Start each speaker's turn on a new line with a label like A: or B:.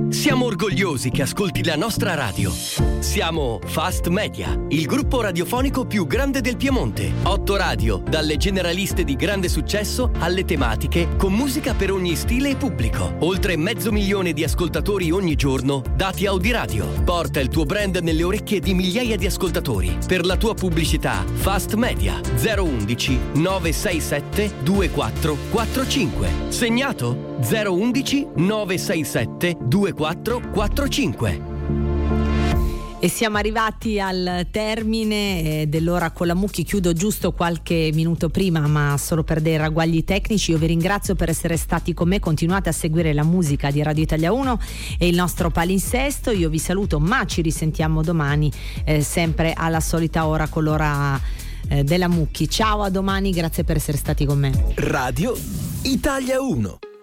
A: Siamo orgogliosi che ascolti la nostra radio. Siamo Fast Media, il gruppo radiofonico più grande del Piemonte. 8 radio, dalle generaliste di grande successo alle tematiche, con musica per ogni stile e pubblico. Oltre 500.000 di ascoltatori ogni giorno, dati Audiradio. Porta il tuo brand nelle orecchie di migliaia di ascoltatori. Per la tua pubblicità, Fast Media 011 967 2445. Segnato? 011 967 2445.
B: E siamo arrivati al termine dell'ora con la Mucchi. Chiudo giusto qualche minuto prima, ma solo per dei ragguagli tecnici. Io vi ringrazio per essere stati con me. Continuate a seguire la musica di Radio Italia 1 e il nostro palinsesto. Io vi saluto, ma ci risentiamo domani sempre alla solita ora con l'ora della Mucchi. Ciao, a domani, grazie per essere stati con me.
A: Radio Italia 1.